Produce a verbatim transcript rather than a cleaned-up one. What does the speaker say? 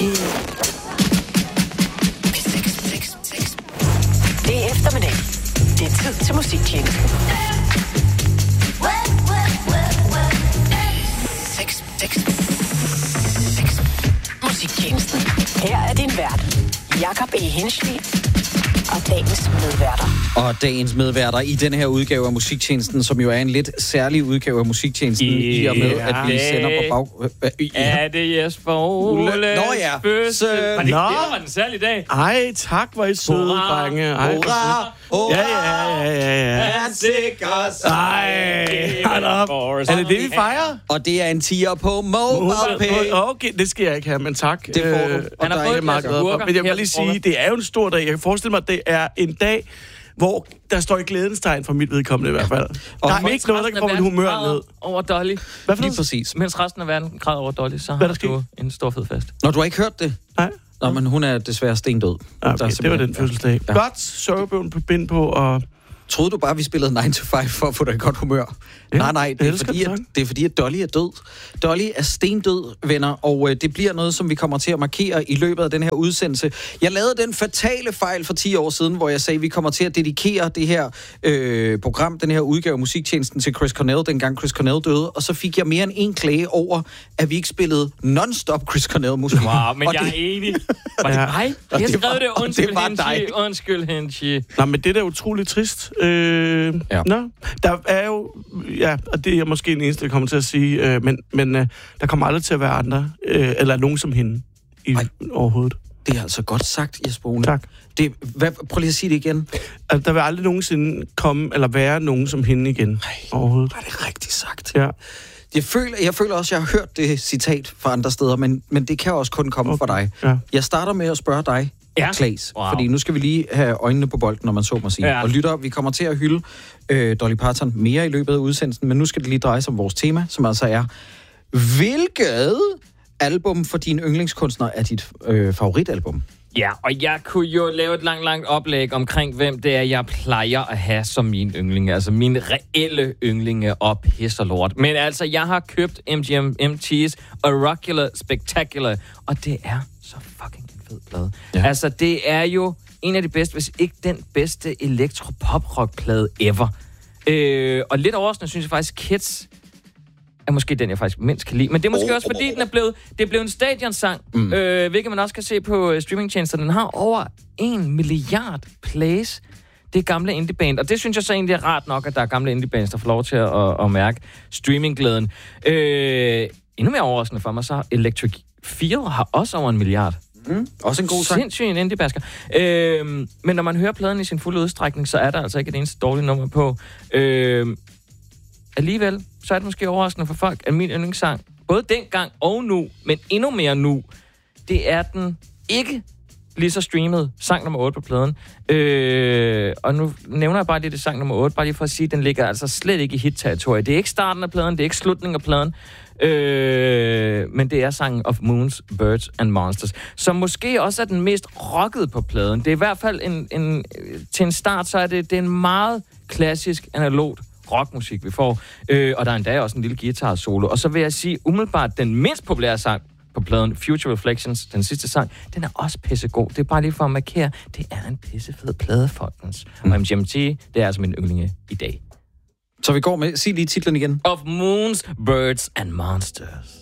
Det er eftermiddag. Det er tid til musiktjenesten. Seks, seks, seks. Musiktjenesten. Her er din vært, Jakob E. Hinsley, og dagens medværter. Og dagens medværter i denne her udgave af Musiktjenesten, som jo er en lidt særlig udgave af Musiktjenesten, yeah. i og med, at vi sender på bag... Øh, øh, ja. Er det Jesper Oles Nå ja. fødsel? Var det, det var en særlig dag. Ej, tak, hvor I søde, drenge. Ej, hurra, hurra, ja, ja, ja, ja, ja. Han sikker Ej, hold op. Er det det, vi fejrer? Og det er en tier på MobilePay. Okay, det skal jeg ikke have, men tak. Det får du. Øh, Han har fået meget glad for. Men jeg vil lige sige, det er jo en stor dag. Jeg kan forestille mig, at det er en dag, hvor der står i glædens tegn for mit vedkommende i hvert fald. Og der er ikke noget, der kan få mit humør ned. Over Dolly. Hvad for lige præcis. Mens resten af verden græder over Dolly, så Hvad har du en stor fed fest. Når du har ikke hørt det? Nej. Nå, men hun er desværre stendød. Okay, det var den fødselsdag. Ja. Godt, sørgebøvn på bind på, og... Troede du bare, vi spillede nine to five for at få dig i godt humør? Ja, nej, nej, det er, fordi, at, det er fordi, at Dolly er død. Dolly er stendød, venner, og øh, det bliver noget, som vi kommer til at markere i løbet af den her udsendelse. Jeg lavede den fatale fejl for ti år siden, hvor jeg sagde, at vi kommer til at dedikere det her øh, program, den her udgave af Musiktjenesten til Chris Cornell, dengang Chris Cornell døde, og så fik jeg mere end en klage over, at vi ikke spillede non-stop Chris Cornell-musik. Wow, men og jeg det, er enig. Var det mig? Jeg det skrev var, det, undskyld, det var Henshi, undskyld, Henshi. Nej, men det er da utroligt trist. Øh, ja. Nå, der er jo, ja, og det er måske den eneste, jeg kommer til at sige, øh, men, men øh, der kommer aldrig til at være andre, øh, eller nogen som hende i Ej. overhovedet. Det er altså godt sagt, Jesper Ole. Tak. Det, hvad, prøv lige at sige det igen. Altså, der vil aldrig nogensinde komme, eller være nogen som hende igen. Ej, overhovedet. Var det rigtigt sagt? Ja. Jeg føler, jeg føler også, at jeg har hørt det citat fra andre steder, men, men det kan også kun komme okay. fra dig. Ja. Jeg starter med at spørge dig, ja. Claes, wow. fordi nu skal vi lige have øjnene på bolden, når man så må sige. Ja. Og lytter, vi kommer til at hylde øh, Dolly Parton mere i løbet af udsendelsen, men nu skal det lige dreje sig om vores tema, som altså er, hvilket album for din yndlingskunstner er dit øh, favoritalbum? Ja, og jeg kunne jo lave et langt, langt oplæg omkring, hvem det er, jeg plejer at have som min yndlinge. Altså mine reelle yndlinge og pis og lort. Men altså, jeg har købt M G M T's Oracular Spectacular, og det er så fucking en fed plade. Ja. Altså, det er jo en af de bedste, hvis ikke den bedste elektro-pop-rock-plade ever. Øh, og lidt overraskende synes jeg faktisk, Kids er måske den, jeg faktisk mindst kan lide. Men det er måske oh, også, fordi oh, den er blevet, det er blevet en stadionsang, mm. øh, hvilket man også kan se på streamingtjenester. Den har over en milliard plays. Det er gamle indieband, og det synes jeg så egentlig er rart nok, at der er gamle indiebands, der får lov til at, at, at mærke streamingglæden. Øh, endnu mere overraskende for mig, så Electric Feel har også over en milliard. Mm. Også en god sang. Sindssygt en indiebasker. Øh, men når man hører pladen i sin fulde udstrækning, så er der altså ikke et eneste dårligt nummer på. Øh, alligevel, så er det måske overraskende for folk, at min yndlingssang, både dengang og nu, men endnu mere nu, det er den ikke lige så streamet sang nummer otte på pladen. Øh, og nu nævner jeg bare lige det sang nummer otte, bare lige for at sige, at den ligger altså slet ikke i hit-territoriet. Det er ikke starten af pladen, det er ikke slutningen af pladen, øh, men det er sangen Of Moons, Birds and Monsters, som måske også er den mest rockede på pladen. Det er i hvert fald en, en, til en start, så er det, det er en meget klassisk, analogt rockmusik, vi får. Øh, og der er endda også en lille guitar-solo. Og så vil jeg sige, umiddelbart den mindst populære sang på pladen, Future Reflections, den sidste sang, den er også pissegod. Det er bare lige for at markere, det er en pissefed plade, folkens. Mm. Og M G M T, det er altså min yndlinge i dag. Så vi går med, sig lige titlen igen. Of Moons, Birds and Monsters.